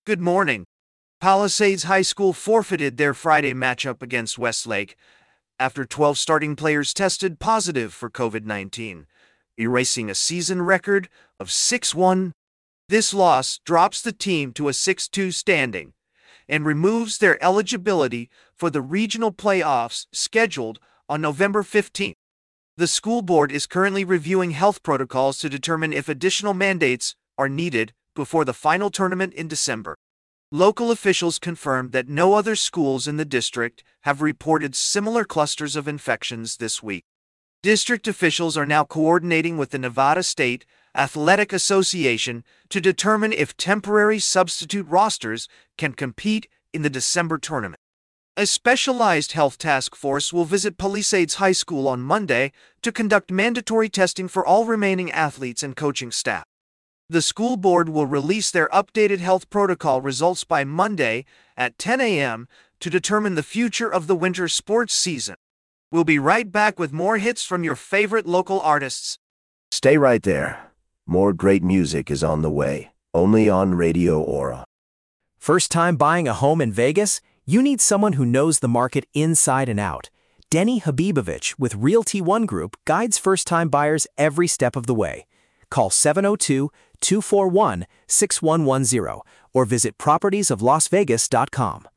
Good morning. Palisades High School forfeited their Friday matchup against Westlake after 12 starting players tested positive for COVID-19, erasing a season record of 6-1. This loss drops the team to a 6-2 standing and removes their eligibility for the regional playoffs scheduled on November 15th. The school board is currently reviewing health protocols to determine if additional mandates are needed before the final tournament in December. Local officials confirmed that no other schools in the district have reported similar clusters of infections this week. District officials are now coordinating with the Nevada State Athletic Association to determine if temporary substitute rosters can compete in the December tournament. A specialized health task force will visit Palisades High School on Monday to conduct mandatory testing for all remaining athletes and coaching staff. The school board will release their updated health protocol results by Monday at 10 a.m. to determine the future of the winter sports season. We'll be right back with more hits from your favorite local artists. Stay right there. More great music is on the way, only on Radio Aura. First time buying a home in Vegas? You need someone who knows the market inside and out. Denny Habibovich with Realty One Group guides first-time buyers every step of the way. Call 702-241-6110 or visit propertiesoflasvegas.com.